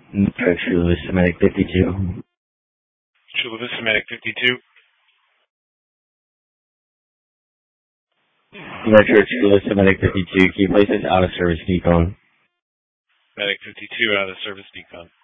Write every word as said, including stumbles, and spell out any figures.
Metro True Lewis Medic fifty-two. True Lewis Medic fifty-two. Metro True Lewis Medic fifty-two. Can you place this out of service decon? Medic fifty-two out of service decon.